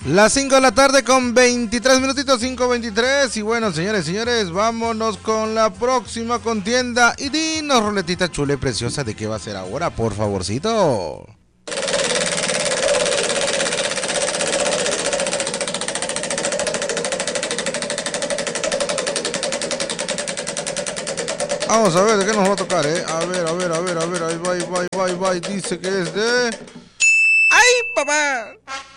Las 5 de la tarde con 23 minutitos, 5:23. Y bueno, señores, vámonos con la próxima contienda. Y dinos, ruletita chula y preciosa, ¿de qué va a ser ahora, por favorcito? Vamos a ver de qué nos va a tocar, A ver, ahí va, dice que es de... ¡Ay, papá!